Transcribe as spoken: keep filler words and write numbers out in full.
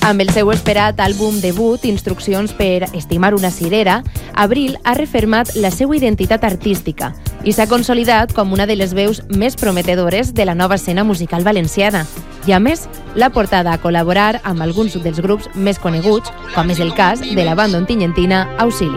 Amb el seu esperat àlbum debut, Instruccions per estimar una cirera, Abril ha refermat la seva identitat artística i s'ha consolidat com una de les veus més prometedores de la nova escena musical valenciana. I a més, l'ha portada a col·laborar amb alguns dels grups més coneguts, com és el cas de la banda ontinyentina Auxili.